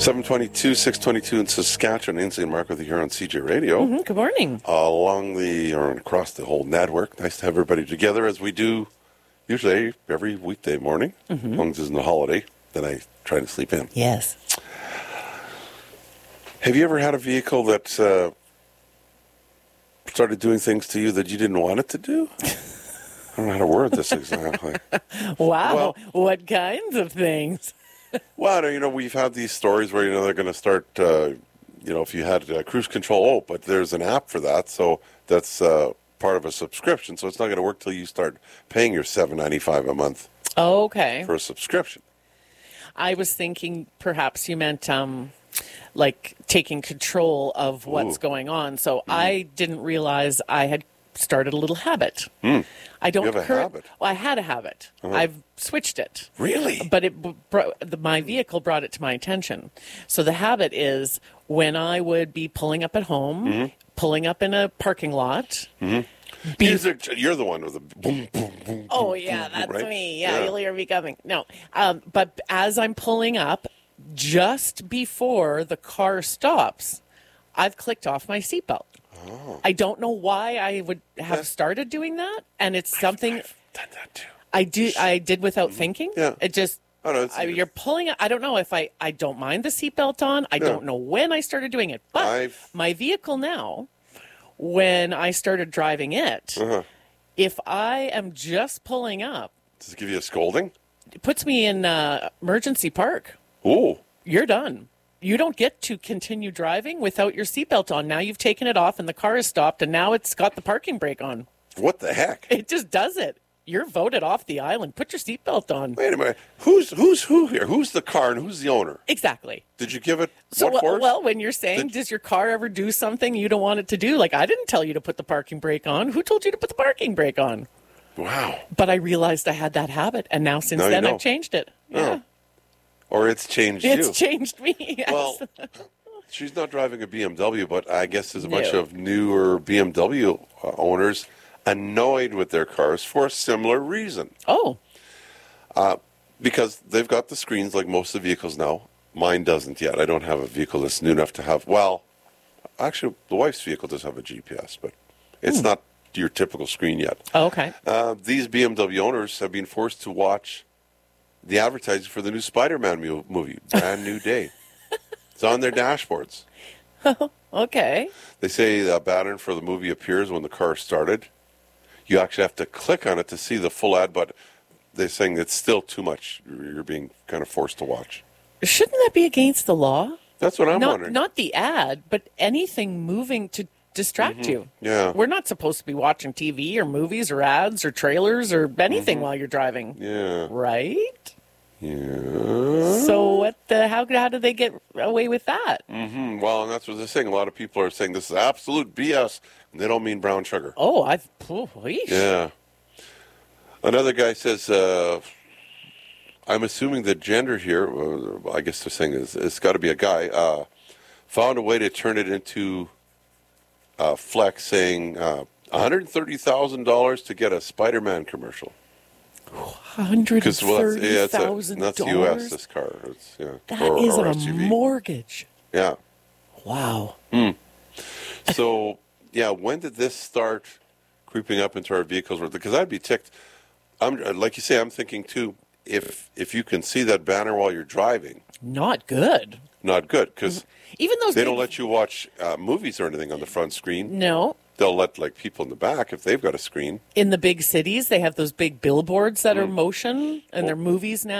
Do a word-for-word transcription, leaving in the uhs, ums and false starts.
seven twenty-two, six twenty-two in Saskatchewan. Ainsley and Mark with you here on C J Radio. Mm-hmm. Good morning. Uh, along the, or across the whole network. Nice to have everybody together as we do usually every weekday morning. Mm-hmm. As long as it's a holiday, then I try to sleep in. Yes. Have you ever had a vehicle that uh, started doing things to you that you didn't want it to do? I don't know how to word this exactly. Wow. Well, what kinds of things? Well, you know, we've had these stories where, you know, they're going to start, uh, you know, if you had uh, cruise control, oh, but there's an app for that, so that's uh, part of a subscription, so it's not going to work till you start paying your seven ninety-five a month Oh, okay. for a subscription. I was thinking perhaps you meant um, like taking control of what's Ooh. going on. So Mm-hmm. I didn't realize I had started a little habit. Mm. I don't You have a cur- habit? Well, I had a habit. Uh-huh. I've switched it. Really? But it b- bro- the, my vehicle brought it to my attention. So the habit is when I would be pulling up at home, Mm-hmm. pulling up in a parking lot. Mm-hmm. Be- You're, you're the one with the boom, boom, boom. oh, boom, yeah, boom, that's right? me. Yeah, you'll hear me coming. No, um, but as I'm pulling up, just before the car stops, I've clicked off my seatbelt. Oh. I don't know why I would have Yeah. started doing that, and it's something I've done that too. I do. I did without thinking. Yeah. It just. Oh, no, it's- I, you're pulling. I don't know if I. I don't mind the seatbelt on. I Yeah. don't know when I started doing it, but I've- my vehicle now, when I started driving it, Uh-huh. if I am just pulling up, Does it give you a scolding? it puts me in uh, emergency park. Ooh. You're done. You don't get to continue driving without your seatbelt on. Now you've taken it off and the car is stopped, and now it's got the parking brake on. What the heck? It just does it. You're voted off the island. Put your seatbelt on. Wait a minute. Who's who's who here? Who's the car and who's the owner? Exactly. Did you give it So, what well, for? well, when you're saying, Did- does your car ever do something you don't want it to do? Like, I didn't tell you to put the parking brake on. Who told you to put the parking brake on? Wow. But I realized I had that habit, and now since Now you then know. I've changed it. Oh. Yeah. Or it's changed It's you. changed me. Yes. Well, she's not driving a B M W, but I guess there's a bunch No. of newer B M W uh, owners annoyed with their cars for a similar reason. oh, Because they've got the screens like most of the vehicles now. Mine doesn't yet. I don't have a vehicle that's new enough to have, well, actually, the wife's vehicle does have a G P S, but it's Hmm. not your typical screen yet. oh okay. Uh, these B M W owners have been forced to watch the advertising for the new Spider-Man mu- movie, Brand New Day. It's on their dashboards. Okay. They say the pattern for the movie appears when the car started. You actually have to click on it to see the full ad, but they're saying it's still too much. You're being kind of forced to watch. Shouldn't that be against the law? That's what I'm not, wondering. Not the ad, but anything moving to distract you. Mm-hmm. Yeah. We're not supposed to be watching T V or movies or ads or trailers or anything Mm-hmm. while you're driving. Yeah. Right? Yeah. So what the how how do they get away with that? Hmm. Well, and that's what they're saying. A lot of people are saying this is absolute B S, and they don't mean brown sugar. Oh, I've oh, yeesh. Yeah. Another guy says, uh, I'm assuming the gender here, uh, I guess they're saying is it's got to be a guy, uh, found a way to turn it into uh, flex, saying uh, one hundred thirty thousand dollars to get a Spider-Man commercial. hundred and Because well, that's, thirty yeah, it's a, thousand that's U S, dollars. this car. It's, yeah, That or, is or a S U V. mortgage. Yeah. Wow. So, yeah, when did this start creeping up into our vehicles? Because I'd be ticked. I'm like you say. I'm thinking too. If if you can see that banner while you're driving, Not good. not good because Even those they big, don't let you watch uh, movies or anything on the front screen. No. They'll let like people in the back if they've got a screen. In the big cities, they have those big billboards that are Mm. motion, and they're movies now.